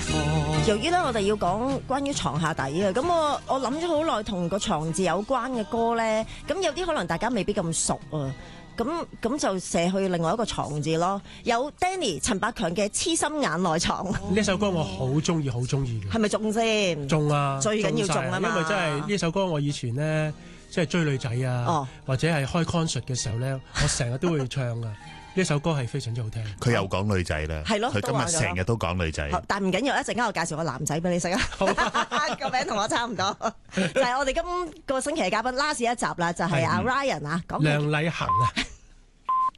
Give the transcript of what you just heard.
方。由於咧，我哋要講關於床下底啊，咁我諗咗好耐同個床字有關嘅歌咧，咁有啲可能大家未必咁熟啊。咁就射去另外一個床字咯，有 Danny 陳百強嘅《痴心眼內藏》 呢首歌我好中意嘅。係咪中先？ 中啊！ 最緊要中啊嘛！ 因為真係呢首歌我以前咧即係追女仔啊，或者係開 concert 嘅時候咧，我成日都會唱噶。呢首歌係非常之好聽。 佢又講女仔啦， 係咯， 佢今日成日都講女仔。 但唔緊要，一陣間我介紹個男仔俾你識啊。個名同我差唔多，就係我哋今個星期嘅嘉賓 last 一集啦，就係阿 Ryan 啊，講梁禮行啊。